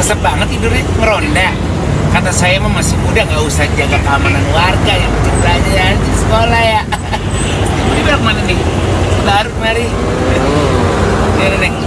Mantap banget tidurnya, ngeronda. Kata saya mah masih muda, nggak usah jaga keamanan warga, yang penting belajar ya di sekolah ya. Ini belok mana nih? Baru mari. Ya, Neng.